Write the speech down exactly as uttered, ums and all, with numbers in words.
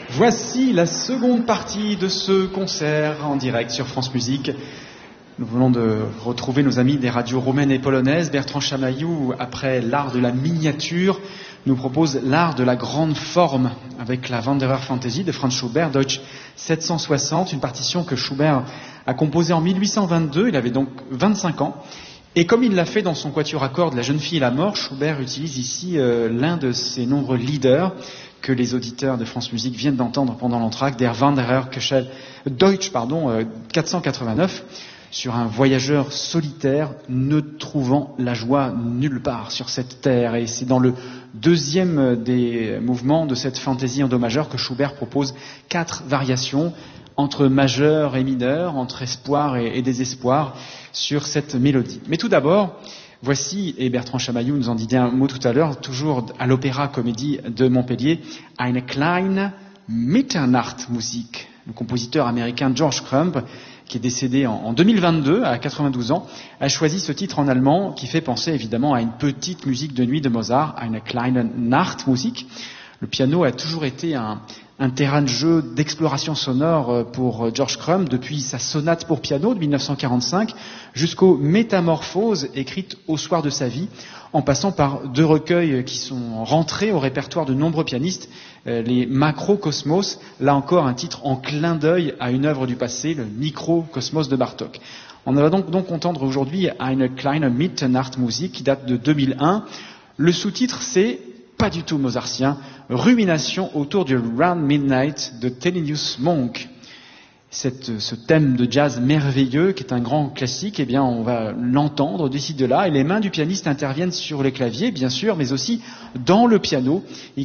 Voici la seconde partie de ce concert en direct sur France Musique. Nous venons de retrouver nos amis des radios roumaines et polonaises. Bertrand Chamaillou, après l'art de la miniature, nous propose l'art de la grande forme avec la Wanderer Fantasy de Franz Schubert, Deutsch sept cent soixante, une partition que Schubert a composée en mille huit cent vingt-deux, il avait donc vingt-cinq ans. Et comme il l'a fait dans son quatuor à cordes La jeune fille et la mort, Schubert utilise ici euh, l'un de ses nombreux leaders que les auditeurs de France Musique viennent d'entendre pendant l'entracte, Der Wanderer Deutsch pardon, euh, quatre cent quatre-vingt-neuf, sur un voyageur solitaire ne trouvant la joie nulle part sur cette terre. Et c'est dans le deuxième des mouvements de cette fantaisie en do majeur que Schubert propose quatre variations entre majeur et mineur, entre espoir et, et désespoir sur cette mélodie. Mais tout d'abord, voici, et Bertrand Chamaillou nous en disait un mot tout à l'heure, toujours à l'Opéra Comédie de Montpellier, Eine kleine Mitternachtmusik. Le compositeur américain George Crumb, qui est décédé en, en deux mille vingt-deux à quatre-vingt-douze ans, a choisi ce titre en allemand qui fait penser évidemment à une petite musique de nuit de Mozart, Eine kleine Nachtmusik. Le piano a toujours été un, un terrain de jeu d'exploration sonore pour George Crumb, depuis sa sonate pour piano de mille neuf cent quarante-cinq jusqu'aux Métamorphoses écrites au soir de sa vie, en passant par deux recueils qui sont rentrés au répertoire de nombreux pianistes, les Macrocosmos, là encore un titre en clin d'œil à une œuvre du passé, le Microcosmos de Bartók. On va donc, donc entendre aujourd'hui Eine kleine Mitternachtmusik qui date de deux mille un. Le sous-titre c'est pas du tout mozartien, Rumination autour du Round Midnight de Thelonious Monk. Cette, ce thème de jazz merveilleux, qui est un grand classique, eh bien, on va l'entendre d'ici de là, et les mains du pianiste interviennent sur les claviers, bien sûr, mais aussi dans le piano. Il